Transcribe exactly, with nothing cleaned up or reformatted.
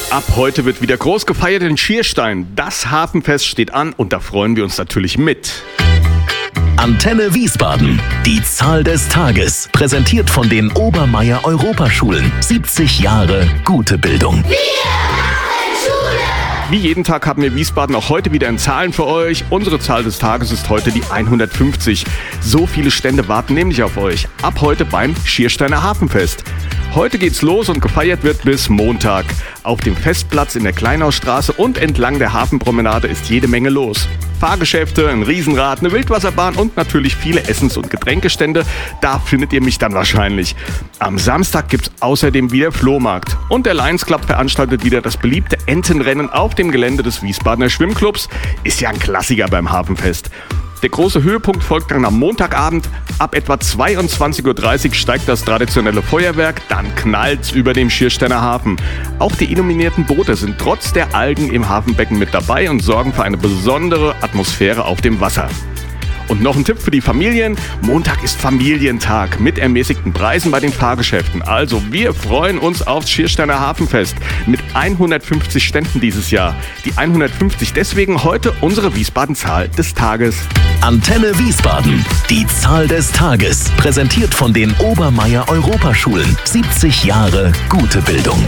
Ab heute wird wieder groß gefeiert in Schierstein. Das Hafenfest steht an und da freuen wir uns natürlich mit. Antenne Wiesbaden. Die Zahl des Tages. Präsentiert von den Obermeier Europaschulen. siebzig Jahre gute Bildung. Wie jeden Tag haben wir Wiesbaden auch heute wieder in Zahlen für euch. Unsere Zahl des Tages ist heute die hundertfünfzig. So viele Stände warten nämlich auf euch. Ab heute beim Schiersteiner Hafenfest. Heute geht's los und gefeiert wird bis Montag. Auf dem Festplatz in der Kleinaustraße und entlang der Hafenpromenade ist jede Menge los. Fahrgeschäfte, ein Riesenrad, eine Wildwasserbahn und natürlich viele Essens- und Getränkestände. Da findet ihr mich dann wahrscheinlich. Am Samstag gibt's außerdem wieder Flohmarkt. Und der Lions Club veranstaltet wieder das beliebte Entenrennen auf dem Gelände des Wiesbadener Schwimmclubs. Ist ja ein Klassiker beim Hafenfest. Der große Höhepunkt folgt dann am Montagabend. Ab etwa zweiundzwanzig Uhr dreißig steigt das traditionelle Feuerwerk, dann knallt's über dem Schiersteiner Hafen. Auch die illuminierten Boote sind trotz der Algen im Hafenbecken mit dabei und sorgen für eine besondere Atmosphäre auf dem Wasser. Und noch ein Tipp für die Familien: Montag ist Familientag mit ermäßigten Preisen bei den Fahrgeschäften. Also wir freuen uns aufs Schiersteiner Hafenfest mit hundertfünfzig Ständen dieses Jahr. Die hundertfünfzig deswegen heute unsere Wiesbaden-Zahl des Tages. Antenne Wiesbaden. Die Zahl des Tages. Präsentiert von den Obermeier Europaschulen. siebzig Jahre gute Bildung.